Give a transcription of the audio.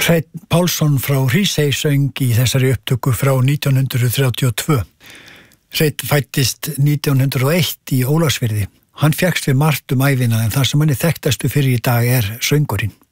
Hreinn Pálsson frá Hrísey söng í þessari upptöku frá 1932. Hreinn fæddist 1901 í Ólafsfirði. Hann fékkst við margt ævina en það sem hann þekktastu fyrir í dag er söngurinn.